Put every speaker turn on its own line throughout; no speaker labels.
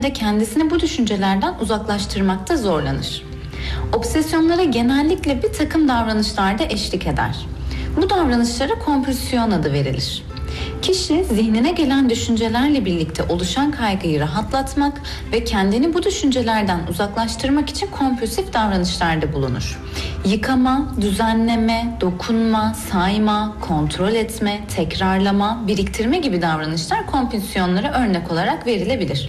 de kendisini bu düşüncelerden uzaklaştırmakta zorlanır. Obsesyonlara genellikle bir takım davranışlar da eşlik eder. Bu davranışlara kompulsiyon adı verilir. Kişi zihnine gelen düşüncelerle birlikte oluşan kaygıyı rahatlatmak ve kendini bu düşüncelerden uzaklaştırmak için kompulsif davranışlarda bulunur. Yıkama, düzenleme, dokunma, sayma, kontrol etme, tekrarlama, biriktirme gibi davranışlar kompulsiyonlara örnek olarak verilebilir.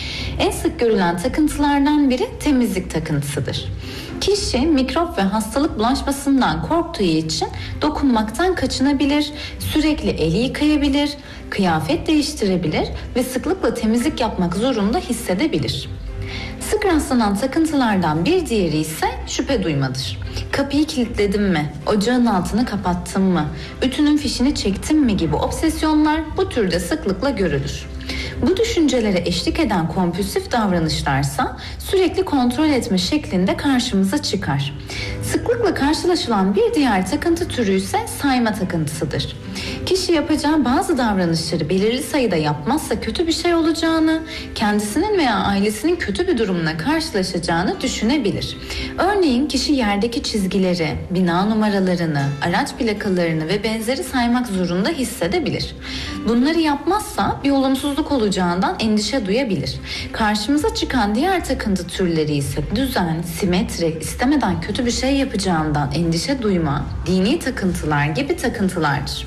En sık görülen takıntılardan biri temizlik takıntısıdır. Kişi mikrop ve hastalık bulaşmasından korktuğu için dokunmaktan kaçınabilir, sürekli eli yıkayabilir, kıyafet değiştirebilir ve sıklıkla temizlik yapmak zorunda hissedebilir. Sık rastlanan takıntılardan bir diğeri ise şüphe duymadır. Kapıyı kilitledim mi, ocağın altını kapattım mı, ütünün fişini çektim mi gibi obsesyonlar bu türde sıklıkla görülür. Bu düşüncelere eşlik eden kompulsif davranışlarsa sürekli kontrol etme şeklinde karşımıza çıkar. Sıklıkla karşılaşılan bir diğer takıntı türü ise sayma takıntısıdır. Kişi yapacağı bazı davranışları belirli sayıda yapmazsa kötü bir şey olacağını, kendisinin veya ailesinin kötü bir durumla karşılaşacağını düşünebilir. Örneğin kişi yerdeki çizgileri, bina numaralarını, araç plakalarını ve benzeri saymak zorunda hissedebilir. Bunları yapmazsa bir olumsuzluk olacağından endişe duyabilir. Karşımıza çıkan diğer takıntı türleri ise düzen, simetri, istemeden kötü bir şey yapacağından endişe duyma, dini takıntılar gibi takıntılardır.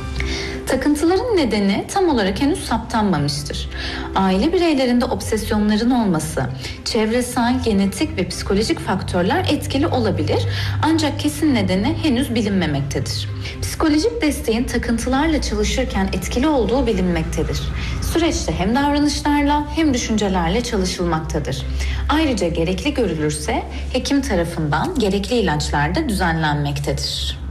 Takıntıların nedeni tam olarak henüz saptanmamıştır. Aile bireylerinde obsesyonların olması, çevresel, genetik ve psikolojik faktörler etkili olabilir ancak kesin nedeni henüz bilinmemektedir. Psikolojik desteğin takıntılarla çalışırken etkili olduğu bilinmektedir. Süreçte hem davranışlarla hem düşüncelerle çalışılmaktadır. Ayrıca gerekli görülürse hekim tarafından gerekli ilaçlar da düzenlenmektedir.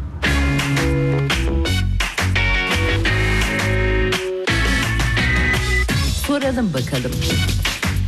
Soralım bakalım.